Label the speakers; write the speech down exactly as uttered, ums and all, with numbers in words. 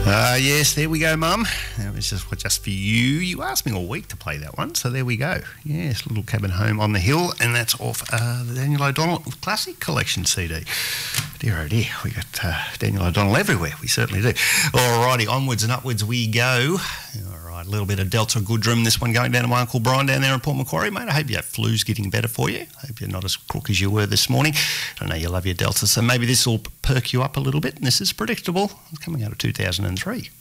Speaker 1: Uh, yes, there we go, Mum. That was just just for you. You asked me all week to play that one, so there we go. Yes, Little Cabin Home on the Hill, and that's off uh, the Daniel O'Donnell Classic Collection C D. Dear oh dear, we got uh, Daniel O'Donnell everywhere. We certainly do. All righty, onwards and upwards we go. All right, a little bit of Delta Goodrum. This one going down to my Uncle Brian down there in Port Macquarie, mate. I hope your flu's getting better for you. I hope you're not as crook as you were this morning. I know you love your Delta, so maybe this will perk you up a little bit. And this is predictable. It's coming out of two thousand three.